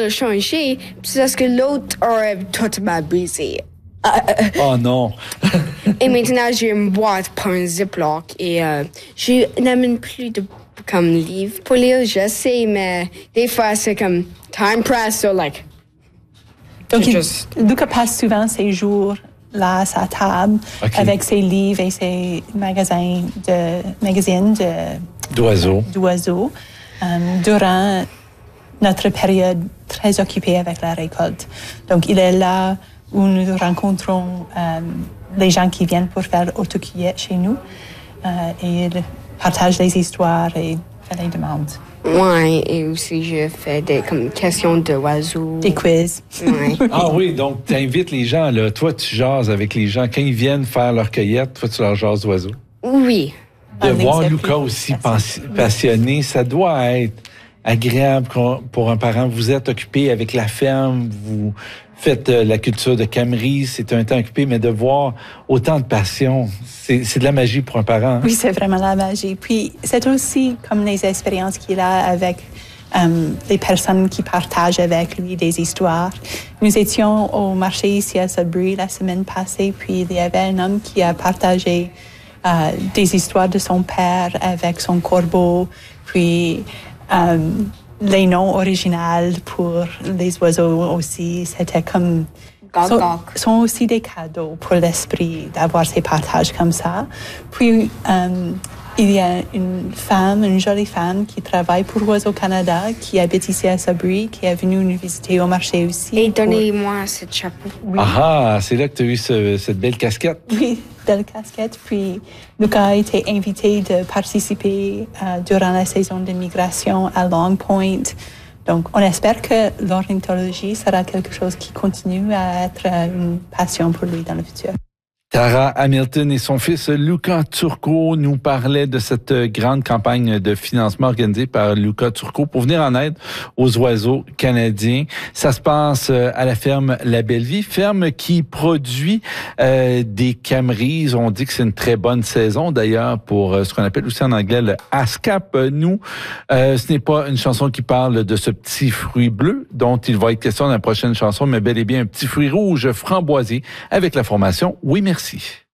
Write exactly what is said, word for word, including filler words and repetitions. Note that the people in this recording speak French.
changé, c'est parce que l'autre aurait tout m'a brisé. Oh non! Et maintenant, j'ai une boîte pour un Ziploc et euh, je n'amène plus de comme livres pour lire, je sais, mais des fois, c'est comme time press, so like... Donc, il, just... Luca passe souvent ses jours là à sa table okay. avec ses livres et ses magasins de, magazines de, d'oiseaux, d'oiseaux um, durant notre période très occupée avec la récolte. Donc, il est là où nous rencontrons um, les gens qui viennent pour faire autocueillette chez nous uh, et il partage les histoires et fait les demandes. Oui, et aussi je fais des comme, questions d'oiseaux. Des quiz. Ouais. Ah oui, donc tu invites les gens, là. Toi, tu jases avec les gens. Quand ils viennent faire leur cueillette, toi, tu leur jases d'oiseaux. Oui. De ah, voir Luca aussi passionné, passionné, ça doit être agréable pour un parent. Vous êtes occupé avec la ferme, vous faites la culture de Camerise, c'est un temps occupé, mais de voir autant de passion, c'est, c'est de la magie pour un parent. Hein? Oui, c'est vraiment la magie. Puis c'est aussi comme les expériences qu'il a avec um, les personnes qui partagent avec lui des histoires. Nous étions au marché ici à Sudbury la semaine passée, puis il y avait un homme qui a partagé uh, des histoires de son père avec son corbeau, puis um, les noms originaux pour les oiseaux aussi, c'était comme... Sont, sont aussi des cadeaux pour l'esprit d'avoir ces partages comme ça. Puis, um, il y a une femme, une jolie femme qui travaille pour Oiseaux Canada, qui habite ici à Sudbury, qui est venue nous visiter au marché aussi. Et donnez-moi ce chapeau. Oui. Ah, c'est là que tu as eu ce, cette belle casquette. Oui, belle casquette. Puis, Luca a été invité de participer uh, durant la saison de migration à Long Point. Donc, on espère que l'ornithologie sera quelque chose qui continue à être une passion pour lui dans le futur. Tara Hamilton et son fils Luca Turcot nous parlaient de cette grande campagne de financement organisée par Luca Turcot pour venir en aide aux oiseaux canadiens. Ça se passe à la ferme La Belle Vie, ferme qui produit euh, des camerises. On dit que c'est une très bonne saison d'ailleurs pour ce qu'on appelle aussi en anglais le ASCAP. Nous, euh, ce n'est pas une chanson qui parle de ce petit fruit bleu dont il va être question dans la prochaine chanson, mais bel et bien un petit fruit rouge framboisier avec la formation Oui Merci.